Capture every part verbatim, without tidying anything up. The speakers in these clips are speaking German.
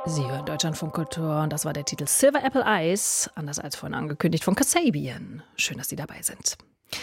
Sie hören Deutschlandfunk Kultur und das war der Titel Silver Apple Eyes, anders als vorhin angekündigt von Kasabian. Schön, dass Sie dabei sind.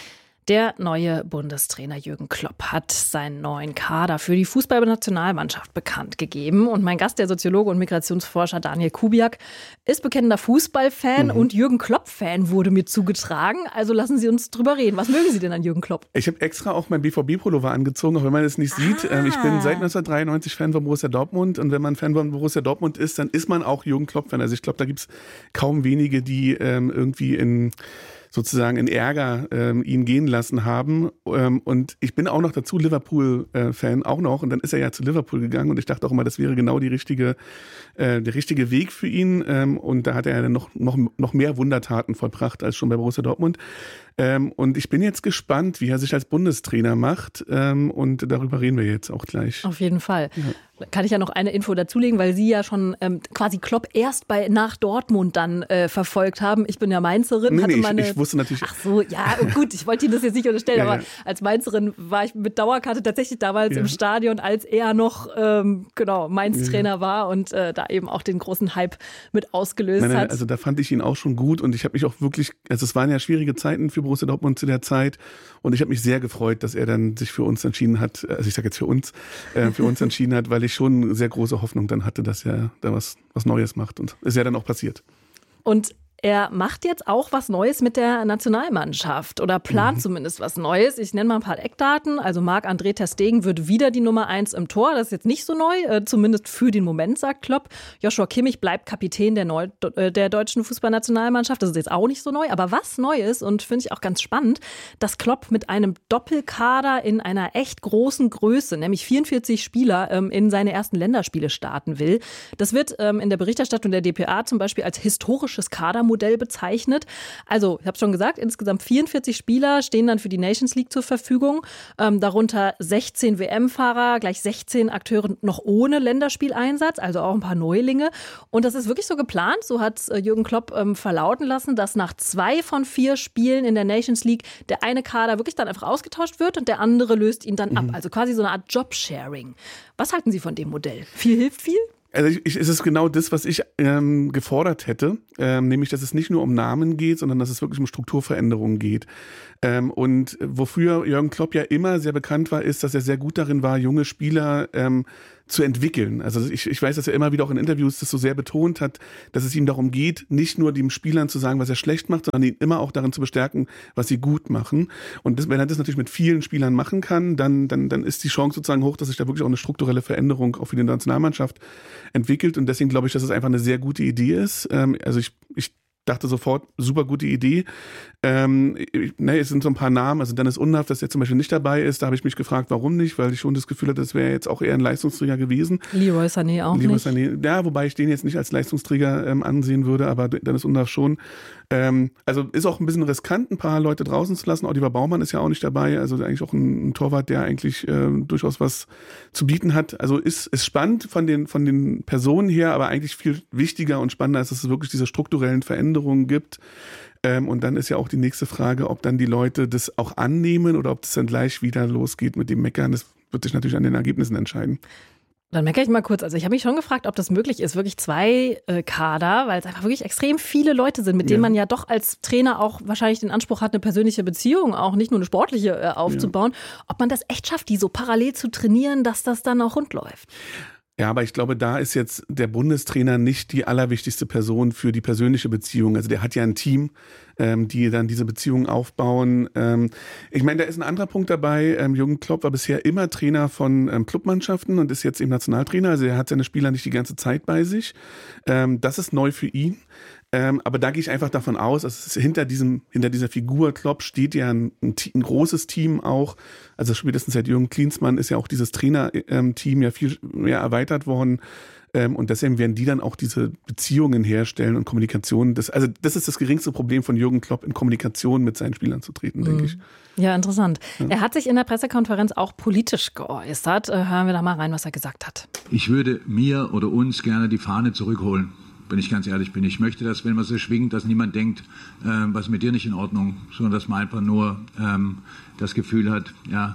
Der neue Bundestrainer Jürgen Klopp hat seinen neuen Kader für die Fußballnationalmannschaft bekannt gegeben. Und mein Gast, der Soziologe und Migrationsforscher Daniel Kubiak, ist bekennender Fußballfan mhm. und Jürgen Klopp-Fan wurde mir zugetragen. Also lassen Sie uns drüber reden. Was mögen Sie denn an Jürgen Klopp? Ich habe extra auch mein B V B-Pullover angezogen, auch wenn man es nicht ah. sieht. Ich bin seit neunzehnhundertdreiundneunzig Fan von Borussia Dortmund. Und wenn man Fan von Borussia Dortmund ist, dann ist man auch Jürgen Klopp-Fan. Also ich glaube, da gibt es kaum wenige, die ähm, irgendwie in... sozusagen in Ärger ähm, ihn gehen lassen haben. Ähm, und ich bin auch noch dazu Liverpool-Fan, äh, auch noch. Und dann ist er ja zu Liverpool gegangen und ich dachte auch immer, das wäre genau die richtige, äh, der richtige Weg für ihn. Ähm, und da hat er dann noch, noch, noch mehr Wundertaten vollbracht als schon bei Borussia Dortmund. Ähm, und ich bin jetzt gespannt, wie er sich als Bundestrainer macht. Ähm, und darüber reden wir jetzt auch gleich. Auf jeden Fall. Ja. Kann ich ja noch eine Info dazulegen, weil Sie ja schon ähm, quasi Klopp erst bei nach Dortmund dann äh, verfolgt haben. Ich bin ja Mainzerin. Nee, hatte nee, meine, ich, ich wusste natürlich... Ach so, ja, gut, ich wollte Ihnen das jetzt nicht unterstellen, ja, aber ja. als Mainzerin war ich mit Dauerkarte tatsächlich damals ja. im Stadion, als er noch ähm, genau Mainz-Trainer ja. war und äh, da eben auch den großen Hype mit ausgelöst nein, nein, hat. Also da fand ich ihn auch schon gut und ich habe mich auch wirklich, also es waren ja schwierige Zeiten für Borussia Dortmund zu der Zeit und ich habe mich sehr gefreut, dass er dann sich für uns entschieden hat, also ich sage jetzt für uns, äh, für uns entschieden hat, weil ich schon sehr große Hoffnung dann hatte, dass er da was, was Neues macht und ist ja dann auch passiert. Und er macht jetzt auch was Neues mit der Nationalmannschaft oder plant mhm. zumindest was Neues. Ich nenne mal ein paar Eckdaten. Also Marc-André ter Stegen wird wieder die Nummer eins im Tor. Das ist jetzt nicht so neu, äh, zumindest für den Moment, sagt Klopp. Joshua Kimmich bleibt Kapitän der, Neu- der deutschen Fußballnationalmannschaft. Das ist jetzt auch nicht so neu. Aber was neu ist und finde ich auch ganz spannend, dass Klopp mit einem Doppelkader in einer echt großen Größe, nämlich vierundvierzig Spieler, ähm, in seine ersten Länderspiele starten will. Das wird ähm, in der Berichterstattung der D P A zum Beispiel als historisches Kader Modell bezeichnet. Also, ich habe schon gesagt, insgesamt vierundvierzig Spieler stehen dann für die Nations League zur Verfügung. Ähm, darunter sechzehn W M-Fahrer, gleich sechzehn Akteure noch ohne Länderspieleinsatz, also auch ein paar Neulinge. Und das ist wirklich so geplant. So hat äh, Jürgen Klopp ähm, verlauten lassen, dass nach zwei von vier Spielen in der Nations League der eine Kader wirklich dann einfach ausgetauscht wird und der andere löst ihn dann mhm. ab. Also quasi so eine Art Jobsharing. Was halten Sie von dem Modell? Viel hilft viel? Also ich, ich, es ist genau das, was ich ähm, gefordert hätte, ähm, nämlich, dass es nicht nur um Namen geht, sondern dass es wirklich um Strukturveränderungen geht. Ähm, und wofür Jürgen Klopp ja immer sehr bekannt war, ist, dass er sehr gut darin war, junge Spieler ähm, zu entwickeln. Also ich, ich weiß, dass er immer wieder auch in Interviews das so sehr betont hat, dass es ihm darum geht, nicht nur den Spielern zu sagen, was er schlecht macht, sondern ihn immer auch darin zu bestärken, was sie gut machen. Und das, wenn er das natürlich mit vielen Spielern machen kann, dann, dann, dann ist die Chance sozusagen hoch, dass sich da wirklich auch eine strukturelle Veränderung auch für die Nationalmannschaft entwickelt. Und deswegen glaube ich, dass es einfach eine sehr gute Idee ist. Ähm, also ich, ich dachte sofort, super gute Idee. Ähm, ne, es sind so ein paar Namen, also Dennis Undaff, dass der zum Beispiel nicht dabei ist, da habe ich mich gefragt, warum nicht, weil ich schon das Gefühl hatte, das wäre jetzt auch eher ein Leistungsträger gewesen. Leroy Sané auch Leroy nicht. Sané, ja, wobei ich den jetzt nicht als Leistungsträger ähm, ansehen würde, aber Dennis Undaff schon. Ähm, also ist auch ein bisschen riskant, ein paar Leute draußen zu lassen. Oliver Baumann ist ja auch nicht dabei, also eigentlich auch ein, ein Torwart, der eigentlich äh, durchaus was zu bieten hat. Also ist, ist spannend von den, von den Personen her, aber eigentlich viel wichtiger und spannender ist, dass es wirklich diese strukturellen Veränderungen gibt. Ähm, und dann ist ja auch die nächste Frage, ob dann die Leute das auch annehmen oder ob das dann gleich wieder losgeht mit dem Meckern. Das wird sich natürlich an den Ergebnissen entscheiden. Dann meckere ich mal kurz. Also ich habe mich schon gefragt, ob das möglich ist, wirklich zwei äh, Kader, weil es einfach wirklich extrem viele Leute sind, mit denen ja. man ja doch als Trainer auch wahrscheinlich den Anspruch hat, eine persönliche Beziehung, auch nicht nur eine sportliche äh, aufzubauen. Ja. Ob man das echt schafft, die so parallel zu trainieren, dass das dann auch rund läuft. Ja, aber ich glaube, da ist jetzt der Bundestrainer nicht die allerwichtigste Person für die persönliche Beziehung. Also der hat ja ein Team, ähm, die dann diese Beziehungen aufbauen. Ähm, ich meine, da ist ein anderer Punkt dabei. Ähm, Jürgen Klopp war bisher immer Trainer von ähm, Clubmannschaften und ist jetzt eben Nationaltrainer. Also er hat seine Spieler nicht die ganze Zeit bei sich. Ähm, das ist neu für ihn. Ähm, aber da gehe ich einfach davon aus, dass hinter diesem, hinter dieser Figur Klopp steht ja ein, ein, ein großes Team auch. Also spätestens seit Jürgen Klinsmann ist ja auch dieses Trainerteam ja viel mehr erweitert worden. Ähm, und deswegen werden die dann auch diese Beziehungen herstellen und Kommunikation. Das, also das ist das geringste Problem von Jürgen Klopp, in Kommunikation mit seinen Spielern zu treten, mhm. denke ich. Ja, interessant. Ja. Er hat sich in der Pressekonferenz auch politisch geäußert. Äh, hören wir da mal rein, was er gesagt hat. Ich würde mir oder uns gerne die Fahne zurückholen. Wenn ich ganz ehrlich bin. Ich möchte, dass, wenn man so schwingt, dass niemand denkt, ähm, was mit dir nicht in Ordnung, sondern dass man einfach nur ähm, das Gefühl hat, ja,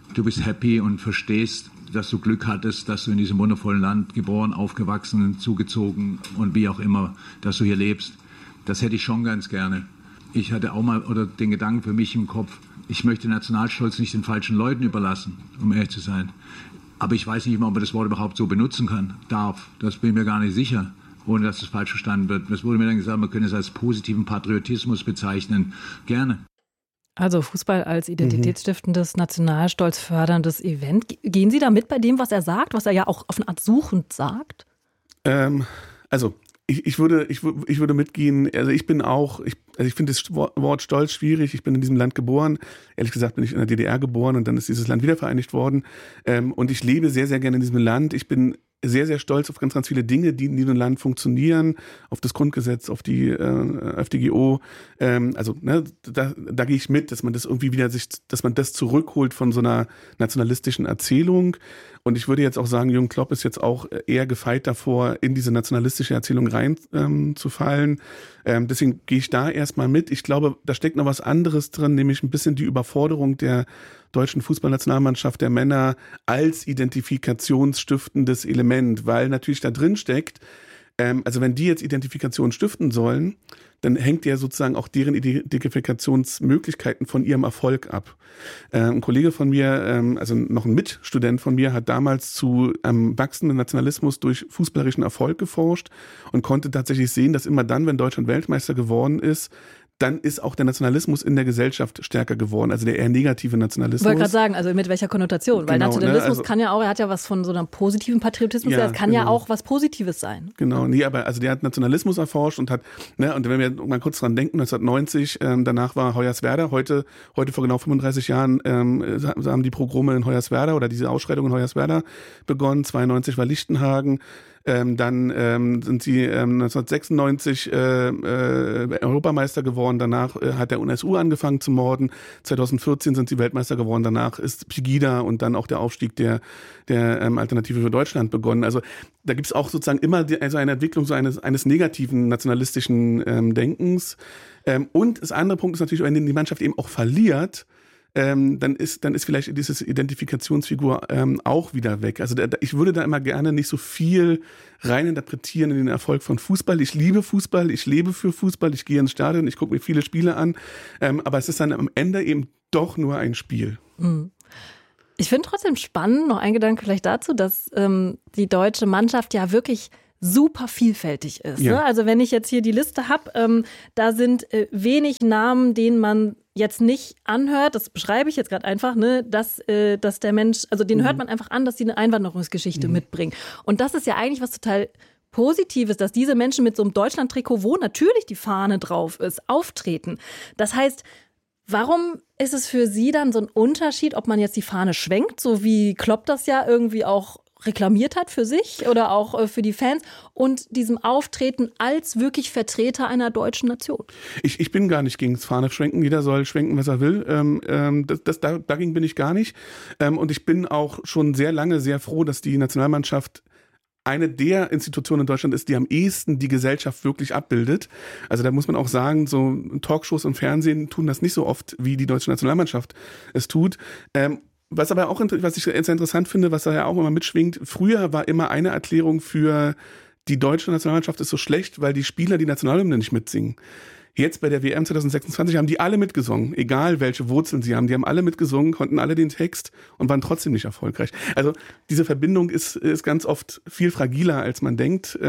du bist happy und verstehst, dass du Glück hattest, dass du in diesem wundervollen Land geboren, aufgewachsen, zugezogen und wie auch immer, dass du hier lebst. Das hätte ich schon ganz gerne. Ich hatte auch mal oder den Gedanken für mich im Kopf, ich möchte Nationalstolz nicht den falschen Leuten überlassen, um ehrlich zu sein. Aber ich weiß nicht mal, ob man das Wort überhaupt so benutzen kann, darf. Das bin ich mir gar nicht sicher, ohne dass es falsch verstanden wird. Es wurde mir dann gesagt, man könne es als positiven Patriotismus bezeichnen. Gerne. Also Fußball als identitätsstiftendes, nationalstolz förderndes Event. Gehen Sie da mit bei dem, was er sagt, was er ja auch auf eine Art suchend sagt? Ähm, also ich, ich, würde, ich, ich würde mitgehen, also ich bin auch, ich, also ich finde das Wort Stolz schwierig, ich bin in diesem Land geboren, ehrlich gesagt bin ich in der D D R geboren und dann ist dieses Land wiedervereinigt worden ähm, und ich lebe sehr, sehr gerne in diesem Land. Ich bin sehr, sehr stolz auf ganz, ganz viele Dinge, die in diesem Land funktionieren, auf das Grundgesetz, auf die äh, F D G O. Ähm, also ne, da, da gehe ich mit, dass man das irgendwie wieder sich, dass man das zurückholt von so einer nationalistischen Erzählung. Und ich würde jetzt auch sagen, Jürgen Klopp ist jetzt auch eher gefeit davor, in diese nationalistische Erzählung reinzufallen. Ähm, ähm, deswegen gehe ich da erstmal mit. Ich glaube, da steckt noch was anderes drin, nämlich ein bisschen die Überforderung der deutschen Fußballnationalmannschaft der Männer als identifikationsstiftendes Element, weil natürlich da drin steckt, ähm, also wenn die jetzt Identifikation stiften sollen, dann hängt ja sozusagen auch deren Identifikationsmöglichkeiten von ihrem Erfolg ab. Äh, ein Kollege von mir, ähm, also noch ein Mitstudent von mir, hat damals zu einem wachsenden Nationalismus durch fußballerischen Erfolg geforscht und konnte tatsächlich sehen, dass immer dann, wenn Deutschland Weltmeister geworden ist, dann ist auch der Nationalismus in der Gesellschaft stärker geworden, also der eher negative Nationalismus. Ich wollte gerade sagen, also mit welcher Konnotation? Weil genau, Nationalismus ne, also, kann ja auch, er hat ja was von so einem positiven Patriotismus, ja, es kann genau. ja auch was Positives sein. Genau, nee, aber also der hat Nationalismus erforscht und hat, ne, und wenn wir mal kurz dran denken, neunzehnhundertneunzig, ähm, danach war Hoyerswerda, heute, heute vor genau fünfunddreißig Jahren ähm, haben die Pogrome in Hoyerswerda oder diese Ausschreitung in Hoyerswerda begonnen, zweiundneunzig war Lichtenhagen. Ähm, dann ähm, sind sie ähm, neunzehnhundertsechsundneunzig äh, äh, Europameister geworden. Danach äh, hat der U N S U angefangen zu morden. zweitausendvierzehn sind sie Weltmeister geworden. Danach ist Pegida und dann auch der Aufstieg der, der ähm, Alternative für Deutschland begonnen. Also da gibt es auch sozusagen immer die, also eine Entwicklung so eines, eines negativen nationalistischen ähm, Denkens. Ähm, und das andere Punkt ist natürlich, wenn die Mannschaft eben auch verliert, Ähm, dann ist dann ist vielleicht diese Identifikationsfigur ähm, auch wieder weg. Also da, ich würde da immer gerne nicht so viel reininterpretieren in den Erfolg von Fußball. Ich liebe Fußball, ich lebe für Fußball, ich gehe ins Stadion, ich gucke mir viele Spiele an, ähm, aber es ist dann am Ende eben doch nur ein Spiel. Mhm. Ich finde trotzdem spannend, noch ein Gedanke vielleicht dazu, dass ähm, die deutsche Mannschaft ja wirklich super vielfältig ist. Ja. Ne? Also wenn ich jetzt hier die Liste habe, ähm, da sind äh, wenig Namen, denen man jetzt nicht anhört, das beschreibe ich jetzt gerade einfach, ne, dass, äh, dass der Mensch, also den mhm. hört man einfach an, dass sie eine Einwanderungsgeschichte mhm. mitbringen. Und das ist ja eigentlich was total Positives, dass diese Menschen mit so einem Deutschland-Trikot, wo natürlich die Fahne drauf ist, auftreten. Das heißt, warum ist es für Sie dann so ein Unterschied, ob man jetzt die Fahne schwenkt, so wie Klopp das ja irgendwie auch reklamiert hat für sich oder auch äh, für die Fans und diesem Auftreten als wirklich Vertreter einer deutschen Nation? Ich, ich bin gar nicht gegen das Fahne schwenken. Jeder soll schwenken, was er will. Ähm, ähm, das, das, da, dagegen bin ich gar nicht. Ähm, und ich bin auch schon sehr lange sehr froh, dass die Nationalmannschaft eine der Institutionen in Deutschland ist, die am ehesten die Gesellschaft wirklich abbildet. Also da muss man auch sagen, so Talkshows und Fernsehen tun das nicht so oft, wie die deutsche Nationalmannschaft es tut. Ähm, Was aber auch, was ich sehr interessant finde, was da ja auch immer mitschwingt, früher war immer eine Erklärung für die deutsche Nationalmannschaft ist so schlecht, weil die Spieler die Nationalhymne nicht mitsingen. Jetzt bei der W M zwanzig sechsundzwanzig haben die alle mitgesungen, egal welche Wurzeln sie haben. Die haben alle mitgesungen, konnten alle den Text und waren trotzdem nicht erfolgreich. Also diese Verbindung ist, ist ganz oft viel fragiler, als man denkt.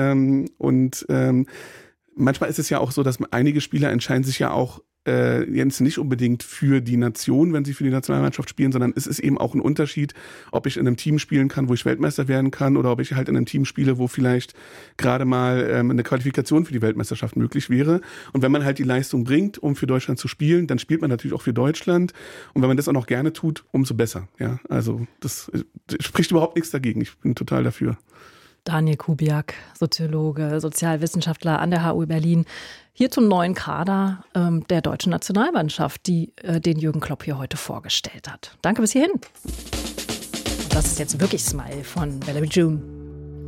Und manchmal ist es ja auch so, dass einige Spieler entscheiden sich ja auch äh, jetzt nicht unbedingt für die Nation, wenn sie für die Nationalmannschaft spielen, sondern es ist eben auch ein Unterschied, ob ich in einem Team spielen kann, wo ich Weltmeister werden kann, oder ob ich halt in einem Team spiele, wo vielleicht gerade mal ähm, eine Qualifikation für die Weltmeisterschaft möglich wäre. Und wenn man halt die Leistung bringt, um für Deutschland zu spielen, dann spielt man natürlich auch für Deutschland. Und wenn man das auch noch gerne tut, umso besser. Ja, also das, das spricht überhaupt nichts dagegen. Ich bin total dafür. Daniel Kubiak, Soziologe, Sozialwissenschaftler an der H U Berlin, hier zum neuen Kader ähm, der deutschen Nationalmannschaft, die äh, den Jürgen Klopp hier heute vorgestellt hat. Danke bis hierhin. Und das ist jetzt wirklich Smile von Bella June.